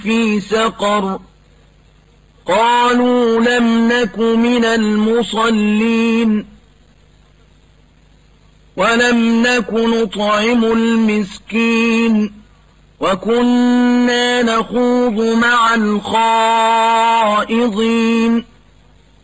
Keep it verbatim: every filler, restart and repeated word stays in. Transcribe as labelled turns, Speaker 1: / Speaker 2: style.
Speaker 1: في سقر قالوا لم نك من المصلين ولم نك نطعم المسكين وكنا نخوض مع الخائضين